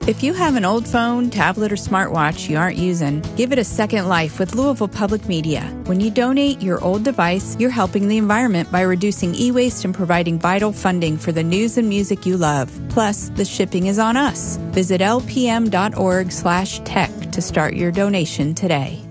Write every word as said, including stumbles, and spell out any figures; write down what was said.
If you have an old phone, tablet, or smartwatch you aren't using, give it a second life with Louisville Public Media. When you donate your old device, you're helping the environment by reducing e-waste and providing vital funding for the news and music you love. Plus, the shipping is on us. Visit lpm.org slash tech to start your donation today.